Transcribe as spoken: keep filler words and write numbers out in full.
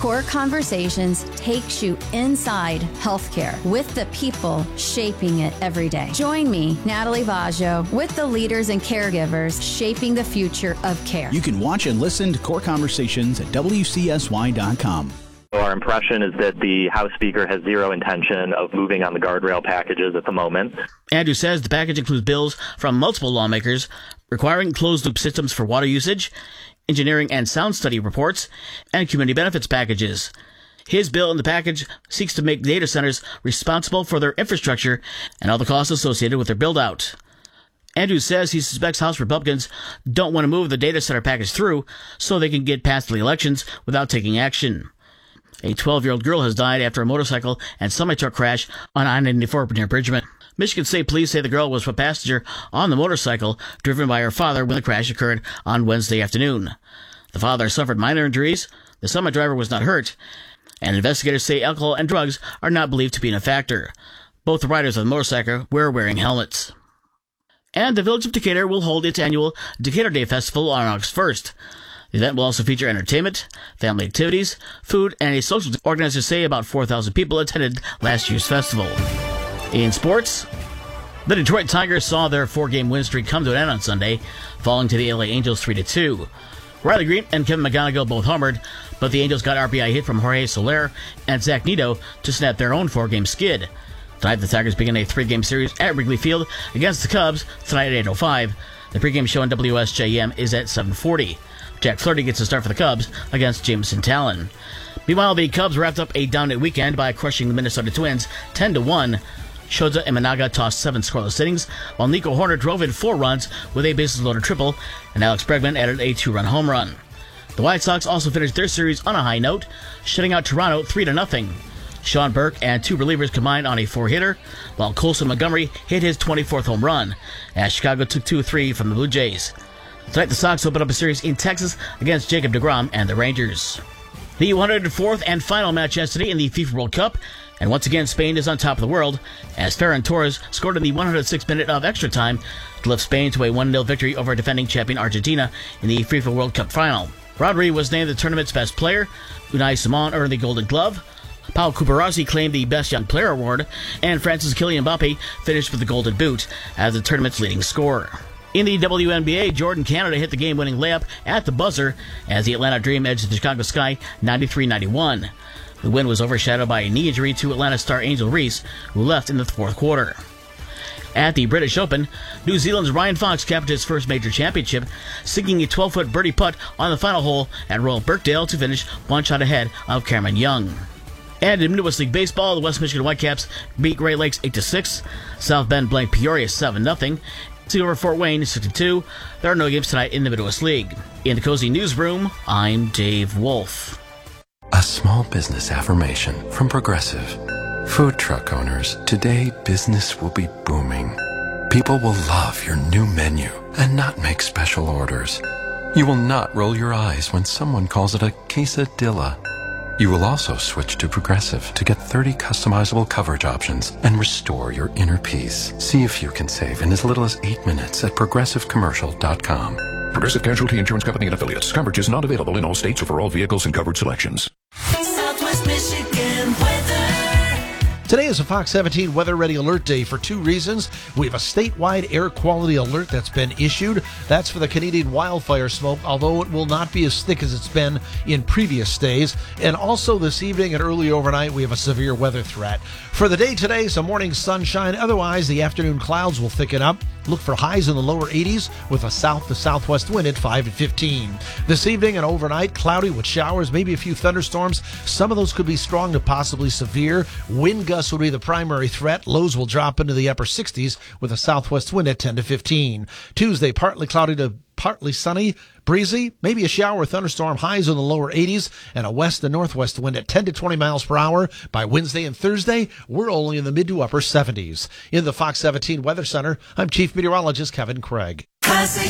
Core Conversations takes you inside healthcare with the people shaping it every day. Join me, Natalie Vaggio, with the leaders and caregivers shaping the future of care. You can watch and listen to Core Conversations at W C S Y dot com. Our impression is that the House Speaker has zero intention of moving on the guardrail packages at the moment. Andrews says the package includes bills from multiple lawmakers requiring closed-loop systems for water usage, engineering and sound study reports, and community benefits packages. His bill in the package seeks to make data centers responsible for their infrastructure and all the costs associated with their build-out. Andrews says he suspects House Republicans don't want to move the data center package through so they can get past the elections without taking action. A twelve-year-old girl has died after a motorcycle and semi-truck crash on I ninety-four near Bridgman. Michigan State Police say the girl was a passenger on the motorcycle driven by her father when the crash occurred on Wednesday afternoon. The father suffered minor injuries, the semi-driver was not hurt, and investigators say alcohol and drugs are not believed to be a factor. Both the riders of the motorcycle were wearing helmets. And the Village of Decatur will hold its annual Decatur Day Festival on August first. The event will also feature entertainment, family activities, food, and a social. Organizers say about four thousand people attended last year's festival. In sports, the Detroit Tigers saw their four-game win streak come to an end on Sunday, falling to the L A Angels three to two. Riley Green and Kevin McGonigal both homered, but the Angels got R B I hit from Jorge Soler and Zach Neto to snap their own four-game skid. Tonight, the Tigers begin a three-game series at Wrigley Field against the Cubs tonight at eight oh five. The pregame show on W S J M is at seven forty. Jack Flaherty gets a start for the Cubs against Jameson Talon. Meanwhile, the Cubs wrapped up a dominant weekend by crushing the Minnesota Twins ten to one. Shoza Imanaga tossed seven scoreless innings, while Nico Horner drove in four runs with a bases-loaded triple, and Alex Bregman added a two-run home run. The White Sox also finished their series on a high note, shutting out Toronto three to nothing. Sean Burke and two relievers combined on a four-hitter, while Colson Montgomery hit his twenty-fourth home run, as Chicago took two three from the Blue Jays. Tonight, the Sox open up a series in Texas against Jacob deGrom and the Rangers. The one hundred fourth and final match yesterday in the FIFA World Cup, and once again Spain is on top of the world, as Ferran Torres scored in the one hundred sixth minute of extra time to lift Spain to a one nil victory over defending champion Argentina in the FIFA World Cup final. Rodri was named the tournament's best player, Unai Simon earned the Golden Glove, Pau Cubarazzi claimed the Best Young Player award, and Francis Kylian Mbappe finished with the Golden Boot as the tournament's leading scorer. In the W N B A, Jordan Canada hit the game-winning layup at the buzzer as the Atlanta Dream edged the Chicago Sky ninety-three ninety-one. The win was overshadowed by a knee injury to Atlanta star Angel Reese, who left in the fourth quarter. At the British Open, New Zealand's Ryan Fox captured his first major championship, sinking a twelve-foot birdie putt on the final hole at Royal Birkdale to finish one shot ahead of Cameron Young. And in Midwest League Baseball, the West Michigan Whitecaps beat Great Lakes eight to six, South Bend blanked Peoria seven nothing, See over Fort Wayne six to two. There are no games tonight in the Midwest League. In the Cozy Newsroom, I'm Dave Wolf. A small business affirmation from Progressive. Food truck owners, today business will be booming. People will love your new menu and not make special orders. You will not roll your eyes when someone calls it a quesadilla. You will also switch to Progressive to get thirty customizable coverage options and restore your inner peace. See if you can save in as little as eight minutes at progressive commercial dot com. Progressive Casualty Insurance Company and Affiliates. Coverage is not available in all states or for all vehicles and covered selections. Southwest Michigan weather. Today is a Fox seventeen Weather Ready Alert Day for two reasons. We have a statewide air quality alert that's been issued. That's for the Canadian wildfire smoke, although it will not be as thick as it's been in previous days. And also this evening and early overnight, we have a severe weather threat. For the day today, some morning sunshine. Otherwise, the afternoon clouds will thicken up. Look for highs in the lower eighties with a south to southwest wind at five to fifteen. This evening and overnight, cloudy with showers, maybe a few thunderstorms. Some of those could be strong to possibly severe. Wind gusts will be the primary threat. Lows will drop into the upper sixties with a southwest wind at ten to fifteen. Tuesday, partly cloudy to partly sunny, breezy, maybe a shower or thunderstorm, highs in the lower eighties, and a west and northwest wind at ten to twenty miles per hour. By Wednesday and Thursday, we're only in the mid to upper seventies. In the Fox seventeen Weather Center, I'm Chief Meteorologist Kevin Craig.